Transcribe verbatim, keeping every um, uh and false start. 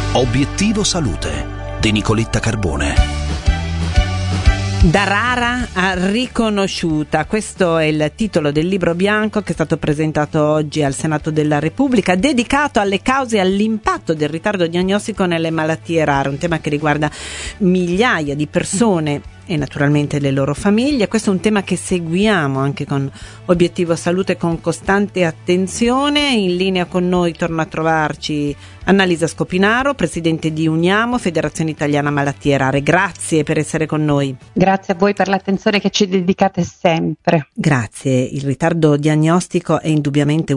Obiettivo Salute di Nicoletta Carbone. Da rara a riconosciuta, questo è il titolo del libro bianco che è stato presentato oggi al Senato della Repubblica, dedicato alle cause e all'impatto del ritardo diagnostico nelle malattie rare, un tema che riguarda migliaia di persone e naturalmente le loro famiglie. Questo è un tema che seguiamo anche con Obiettivo Salute con costante attenzione. In linea con noi torna a trovarci Annalisa Scopinaro, presidente di Uniamo, Federazione Italiana Malattie Rare. Grazie per essere con noi. Grazie a voi per l'attenzione che ci dedicate sempre. Grazie. Il ritardo diagnostico è indubbiamente